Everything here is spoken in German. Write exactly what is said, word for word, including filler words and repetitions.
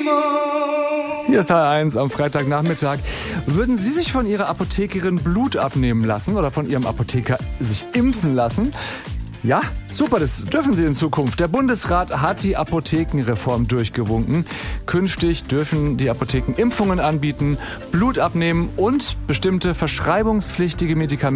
Hier ist H eins am Freitagnachmittag. Würden Sie sich von Ihrer Apothekerin Blut abnehmen lassen oder von Ihrem Apotheker sich impfen lassen? Ja, super, das dürfen Sie in Zukunft. Der Bundesrat hat die Apothekenreform durchgewunken. Künftig dürfen die Apotheken Impfungen anbieten, Blut abnehmen und bestimmte verschreibungspflichtige Medikamente